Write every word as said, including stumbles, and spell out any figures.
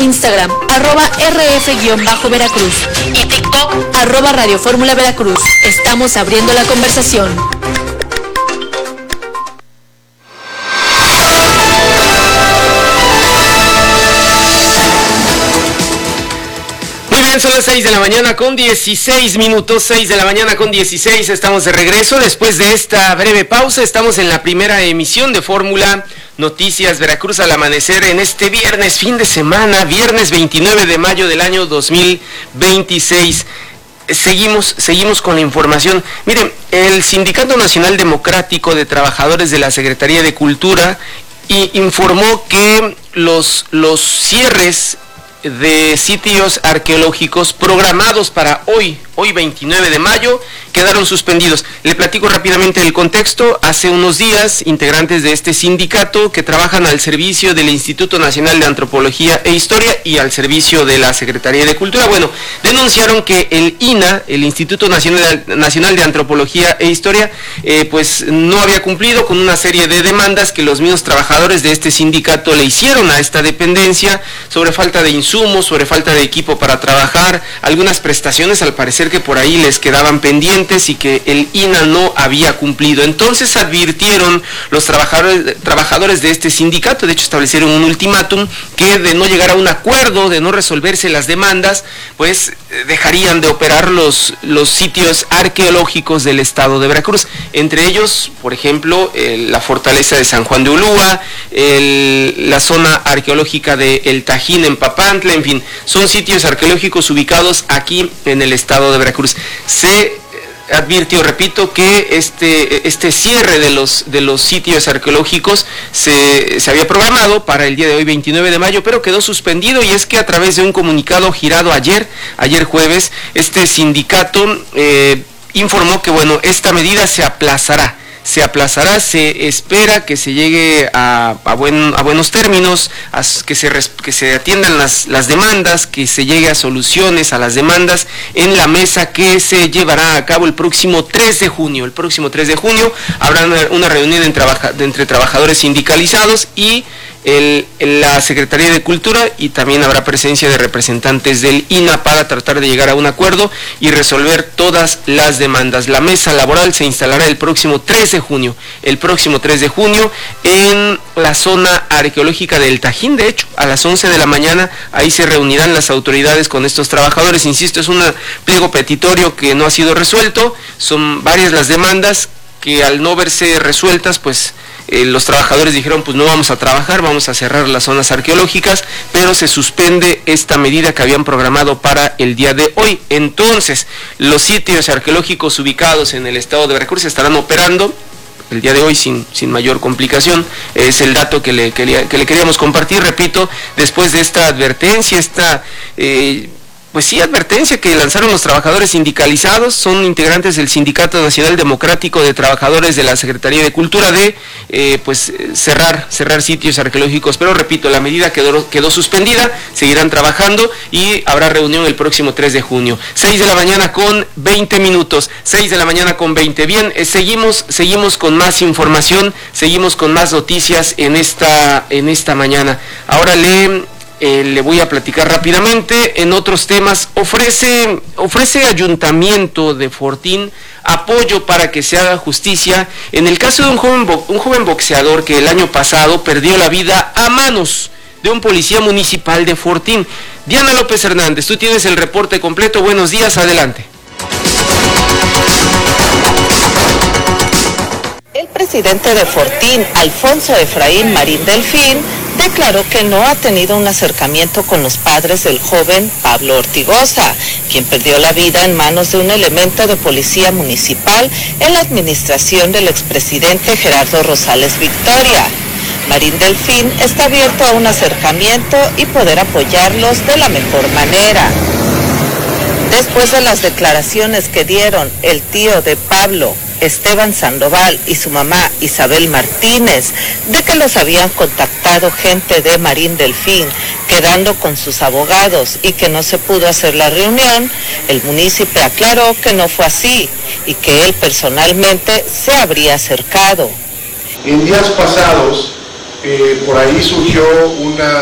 Instagram, arroba rf-veracruz y TikTok, arroba Radio Fórmula Veracruz. Estamos abriendo la conversación. Son las seis de la mañana con dieciséis minutos, seis de la mañana con dieciséis, estamos de regreso después de esta breve pausa. Estamos en la primera emisión de Fórmula Noticias Veracruz al amanecer en este viernes, fin de semana, viernes veintinueve de mayo del año dos mil veintiséis. Seguimos, seguimos con la información. Miren, el Sindicato Nacional Democrático de Trabajadores de la Secretaría de Cultura y informó que los, los cierres de sitios arqueológicos programados para hoy, hoy veintinueve de mayo, quedaron suspendidos. Le platico rápidamente el contexto. Hace unos días, integrantes de este sindicato que trabajan al servicio del Instituto Nacional de Antropología e Historia y al servicio de la Secretaría de Cultura, bueno, denunciaron que el I N A, el Instituto Nacional, Nacional de Antropología e Historia, eh, pues no había cumplido con una serie de demandas que los mismos trabajadores de este sindicato le hicieron a esta dependencia sobre falta de insumos, sobre falta de equipo para trabajar, algunas prestaciones al parecer que por ahí les quedaban pendientes y que el I N A no había cumplido. Entonces advirtieron los trabajadores, trabajadores de este sindicato, de hecho establecieron un ultimátum que de no llegar a un acuerdo, de no resolverse las demandas, pues dejarían de operar los, los sitios arqueológicos del estado de Veracruz. Entre ellos, por ejemplo, el, la fortaleza de San Juan de Ulúa, el, la zona arqueológica de El Tajín en Papantla, en fin, son sitios arqueológicos ubicados aquí en el estado de Veracruz. Se advirtió, repito, que este, este cierre de los, de los sitios arqueológicos se, se había programado para el día de hoy, veintinueve de mayo, pero quedó suspendido, y es que a través de un comunicado girado ayer, ayer jueves, este sindicato eh, informó que, bueno, esta medida se aplazará. Se aplazará, se espera que se llegue a, a, buen, a buenos términos, a, que, se, que se atiendan las, las demandas, que se llegue a soluciones a las demandas en la mesa que se llevará a cabo el próximo tres de junio. El próximo tres de junio habrá una, una reunión en trabaja, de entre trabajadores sindicalizados y El, la Secretaría de Cultura, y también habrá presencia de representantes del I N A para tratar de llegar a un acuerdo y resolver todas las demandas. La mesa laboral se instalará el próximo tres de junio, el próximo tres de junio en la zona arqueológica del Tajín. De hecho, a las once de la mañana ahí se reunirán las autoridades con estos trabajadores. Insisto, es un pliego petitorio que no ha sido resuelto, son varias las demandas que al no verse resueltas, pues Eh, los trabajadores dijeron, pues no vamos a trabajar, vamos a cerrar las zonas arqueológicas, pero se suspende esta medida que habían programado para el día de hoy. Entonces, los sitios arqueológicos ubicados en el estado de Veracruz estarán operando el día de hoy sin, sin mayor complicación. Es el dato que le, que le, que le queríamos compartir, repito, después de esta advertencia, esta... Eh, Pues sí, advertencia que lanzaron los trabajadores sindicalizados, son integrantes del Sindicato Nacional Democrático de Trabajadores de la Secretaría de Cultura, de eh, pues cerrar, cerrar sitios arqueológicos, pero repito, la medida quedó, quedó suspendida, seguirán trabajando y habrá reunión el próximo tres de junio. seis de la mañana con veinte minutos, seis de la mañana con veinte. Bien, eh, seguimos, seguimos con más información, seguimos con más noticias en esta, en esta mañana. Ahora le... Eh, le voy a platicar rápidamente. En otros temas, ofrece, ofrece Ayuntamiento de Fortín apoyo para que se haga justicia en el caso de un joven, un joven boxeador que el año pasado perdió la vida a manos de un policía municipal de Fortín. Diana López Hernández, tú tienes el reporte completo. Buenos días, adelante. El presidente de Fortín, Alfonso Efraín Marín Delfín, declaró que no ha tenido un acercamiento con los padres del joven Pablo Ortigosa, quien perdió la vida en manos de un elemento de policía municipal en la administración del expresidente Gerardo Rosales Victoria. Marín Delfín está abierto a un acercamiento y poder apoyarlos de la mejor manera. Después de las declaraciones que dieron el tío de Pablo, Esteban Sandoval, y su mamá Isabel Martínez, de que los habían contactado gente de Marín Delfín, quedando con sus abogados, y que no se pudo hacer la reunión, el municipio aclaró que no fue así y que él personalmente se habría acercado. En días pasados, eh, por ahí surgió una